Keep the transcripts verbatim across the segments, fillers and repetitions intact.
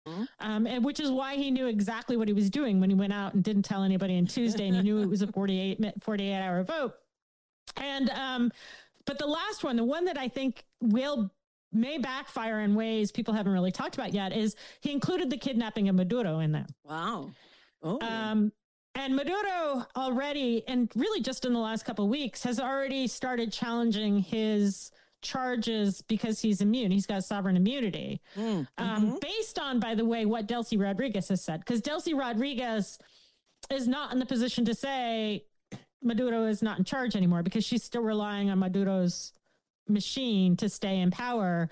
Mm-hmm. Um, and which is why he knew exactly what he was doing when he went out and didn't tell anybody on Tuesday, and he knew it was a forty-eight, forty-eight hour vote. And, um, but the last one, the one that I think will may backfire in ways people haven't really talked about yet, is he included the kidnapping of Maduro in there. Wow. Oh. Um, and Maduro already, and really just in the last couple of weeks, has already started challenging his charges because he's immune. He's got sovereign immunity. Mm, um, mm-hmm. Based on, by the way, what Delcy Rodriguez has said. Because Delcy Rodriguez is not in the position to say Maduro is not in charge anymore, because she's still relying on Maduro's machine to stay in power.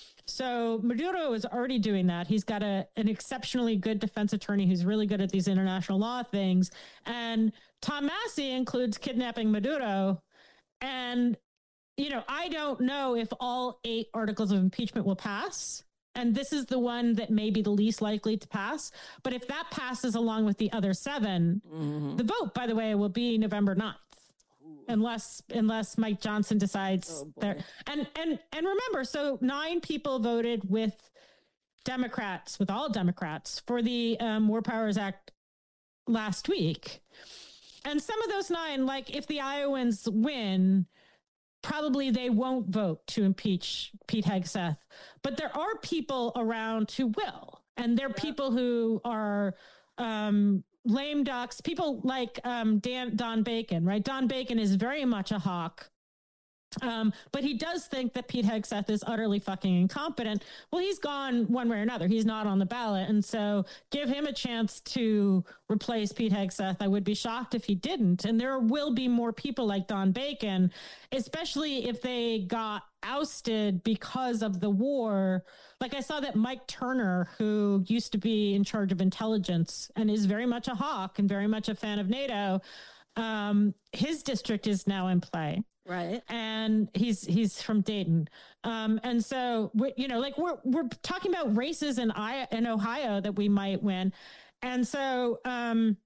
So Maduro is already doing that. He's got a an exceptionally good defense attorney who's really good at these international law things. And Tom Massie includes kidnapping Maduro. And, you know, I don't know if all eight articles of impeachment will pass. And this is the one that may be the least likely to pass. But if that passes along with the other seven, mm-hmm. the vote, by the way, will be November ninth. Unless unless Mike Johnson decides oh, there. And and and remember, so nine people voted with Democrats, with all Democrats, for the um, War Powers Act last week. And some of those nine, like if the Iowans win, probably they won't vote to impeach Pete Hegseth. But there are people around who will. And they're yeah. people who are um, lame ducks, people like um, Dan, Don Bacon, right? Don Bacon is very much a hawk. Um, but he does think that Pete Hegseth is utterly fucking incompetent. Well, he's gone one way or another. He's not on the ballot. And so give him a chance to replace Pete Hegseth. I would be shocked if he didn't. And there will be more people like Don Bacon, especially if they got ousted because of the war. Like I saw that Mike Turner, who used to be in charge of intelligence and is very much a hawk and very much a fan of NATO, um, his district is now in play. Right. And he's he's from Dayton. Um, and so, we, you know, like we're we're talking about races in, I, in Ohio that we might win. And so um,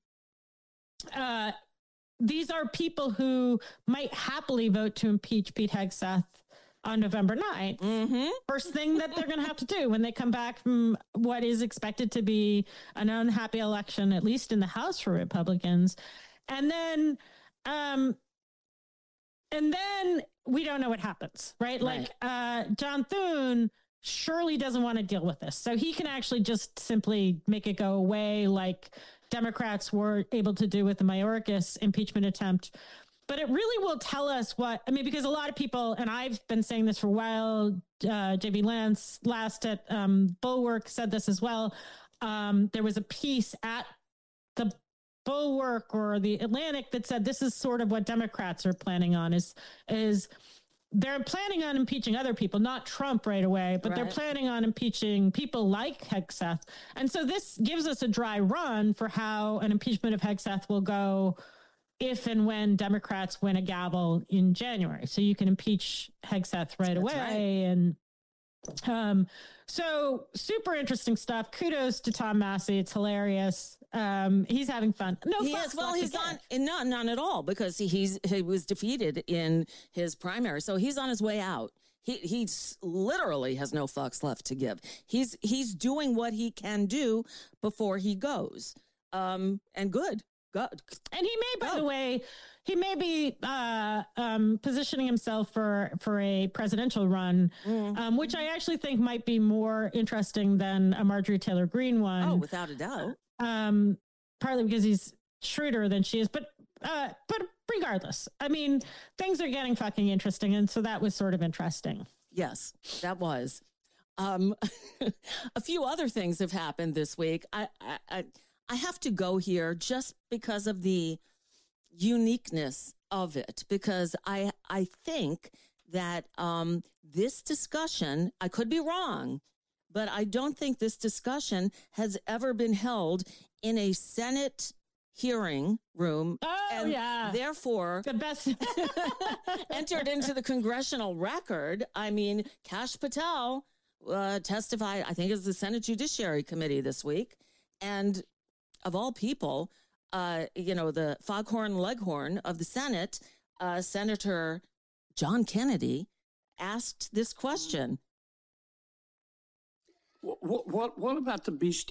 uh, these are people who might happily vote to impeach Pete Hegseth on November ninth. Mm-hmm. First thing that they're going to have to do when they come back from what is expected to be an unhappy election, at least in the House for Republicans. And then... Um, And then we don't know what happens, right? right. Like uh, John Thune surely doesn't want to deal with this. So he can actually just simply make it go away like Democrats were able to do with the Mayorkas impeachment attempt. But it really will tell us what, I mean, because a lot of people, and I've been saying this for a while, uh, J B Lance last at um, Bulwark said this as well. Um, there was a piece at the Bulwark or the Atlantic that said this is sort of what Democrats are planning on is is they're planning on impeaching other people, not Trump right away, but right. they're planning on impeaching people like Hegseth. And so this gives us a dry run for how an impeachment of Hegseth will go if and when Democrats win a gavel in January. So you can impeach Hegseth right That's away. Right. And um, so super interesting stuff. Kudos to Tom Massie. It's hilarious. Um, he's having fun. No, he is. Well, he's on, not, none at all, because he, he's, he was defeated in his primary. So he's on his way out. He, he's literally has no fucks left to give. He's, he's doing what he can do before he goes. Um, and good. Good. And he may, by Go. the way, he may be uh, um, positioning himself for, for a presidential run, mm-hmm. um, which I actually think might be more interesting than a Marjorie Taylor Greene one. Oh, without a doubt. Um, partly because he's shrewder than she is, but uh, but regardless, I mean, things are getting fucking interesting, and so that was sort of interesting. Yes, that was. Um, a few other things have happened this week. I, I I I have to go here just because of the uniqueness of it, because I I think that um, this discussion, I could be wrong, but I don't think this discussion has ever been held in a Senate hearing room. Oh, and yeah. Therefore, the best entered into the congressional record. I mean, Kash Patel uh, testified, I think it was the Senate Judiciary Committee this week. And of all people, uh, you know, the foghorn leghorn of the Senate, uh, Senator John Kennedy, asked this question. What what what about the beast